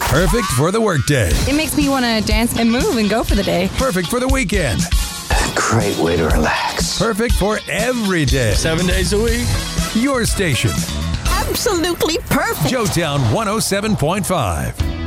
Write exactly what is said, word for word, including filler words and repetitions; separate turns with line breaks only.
Perfect for the workday.
It makes me want to dance and move and go for the day.
Perfect for the weekend.
Great way to relax.
Perfect for every day.
Seven days a week.
Your station.
Absolutely perfect.
Joetown one oh seven point five.